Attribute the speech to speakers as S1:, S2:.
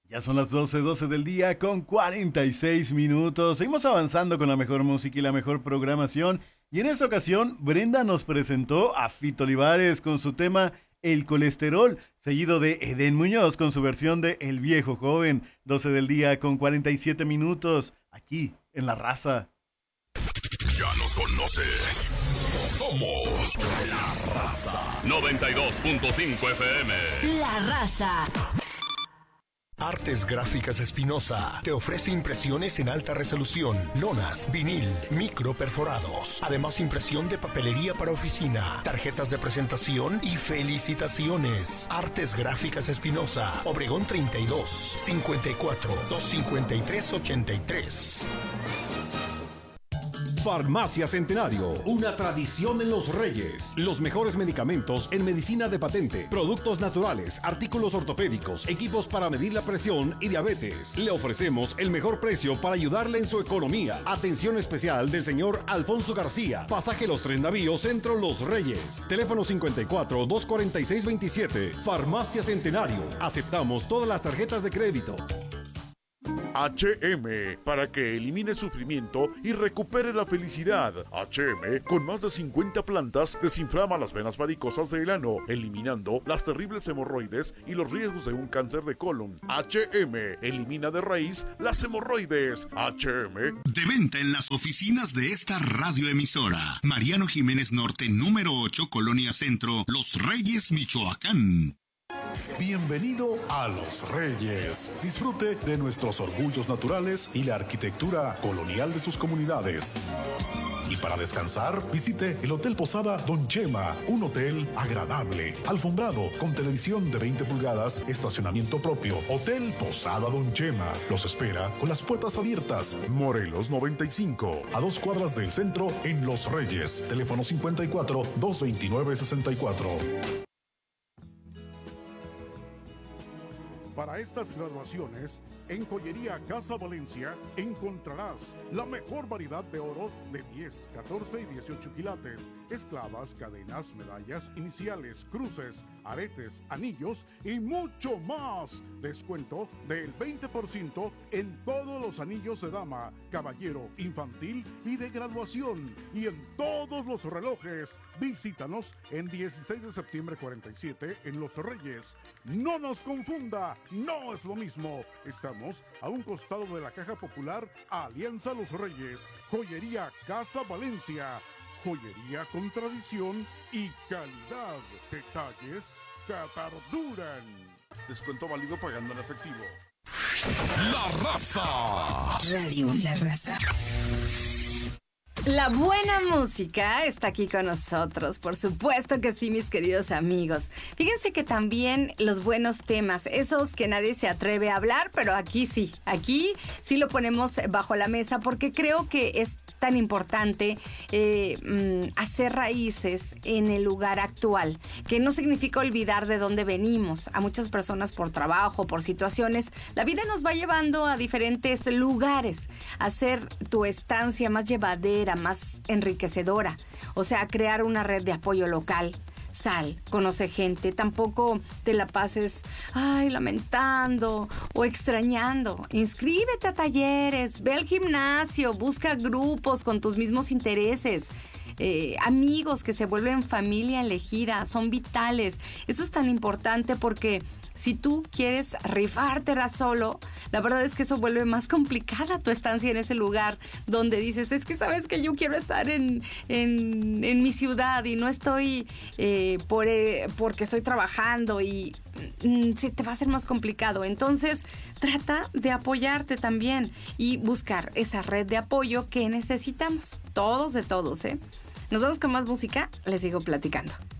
S1: Ya son las 12:12 del día con 46 minutos. Seguimos avanzando con la mejor música y la mejor programación. Y en esta ocasión, Brenda nos presentó a Fito Olivares con su tema El colesterol, seguido de Edén Muñoz con su versión de El viejo joven. 12 del día con 47 minutos, aquí en La Raza.
S2: Ya nos conoces. Somos La Raza. 92.5 FM.
S3: La Raza.
S4: Artes Gráficas Espinosa te ofrece impresiones en alta resolución, lonas, vinil, micro perforados. Además, impresión de papelería para oficina, tarjetas de presentación y felicitaciones. Artes Gráficas Espinosa, Obregón 32, 54, 253, 83.
S5: Farmacia Centenario, una tradición en Los Reyes. Los mejores medicamentos en medicina de patente, productos naturales, artículos ortopédicos, equipos para medir la presión y diabetes. Le ofrecemos el mejor precio para ayudarle en su economía. Atención especial del señor Alfonso García. Pasaje Los Tres Navíos, Centro Los Reyes. Teléfono 54-246-27. Farmacia Centenario. Aceptamos todas las tarjetas de crédito.
S6: HM, para que elimine sufrimiento y recupere la felicidad. HM, con más de 50 plantas, desinflama las venas varicosas del ano, eliminando las terribles hemorroides y los riesgos de un cáncer de colon. HM, elimina de raíz las hemorroides. HM.
S7: De venta en las oficinas de esta radioemisora. Mariano Jiménez Norte, número 8, Colonia Centro, Los Reyes, Michoacán.
S8: Bienvenido a Los Reyes. Disfrute de nuestros orgullos naturales y la arquitectura colonial de sus comunidades. Y para descansar, visite el Hotel Posada Don Chema, un hotel agradable, alfombrado, con televisión de 20 pulgadas, estacionamiento propio. Hotel Posada Don Chema los espera con las puertas abiertas. Morelos 95, a 2 cuadras del centro en Los Reyes. Teléfono 54-229-64.
S9: Para estas graduaciones, en Joyería Casa Valencia encontrarás la mejor variedad de oro de 10, 14 y 18 quilates, esclavas, cadenas, medallas, iniciales, cruces, aretes, anillos y mucho más. Descuento del 20% en todos los anillos de dama, caballero, infantil y de graduación. Y en todos los relojes. Visítanos en 16 de septiembre 47 en Los Reyes. No nos confunda. No es lo mismo. Estamos a un costado de la Caja Popular Alianza Los Reyes. Joyería Casa Valencia. Joyería con tradición y calidad. Detalles que perduran. Descuento válido pagando en efectivo.
S2: La Raza.
S3: Radio La Raza.
S10: La buena música está aquí con nosotros, por supuesto que sí, mis queridos amigos. Fíjense que también los buenos temas, esos que nadie se atreve a hablar, pero aquí sí lo ponemos bajo la mesa porque creo que es tan importante hacer raíces en el lugar actual, que no significa olvidar de dónde venimos. A muchas personas por trabajo, por situaciones, la vida nos va llevando a diferentes lugares, a hacer tu estancia más llevadera, más enriquecedora, o sea, crear una red de apoyo local. Sal, conoce gente, tampoco te la pases lamentando o extrañando. Inscríbete a talleres, ve al gimnasio, busca grupos con tus mismos intereses. Amigos que se vuelven familia elegida, son vitales. Eso es tan importante porque si tú quieres rifártela solo, la verdad es que eso vuelve más complicada tu estancia en ese lugar donde dices, es que sabes que yo quiero estar en mi ciudad y no estoy porque estoy trabajando y se te va a hacer más complicado. Entonces, trata de apoyarte también y buscar esa red de apoyo que necesitamos, todos de todos, ¿eh? Nos vamos con más música, les sigo platicando.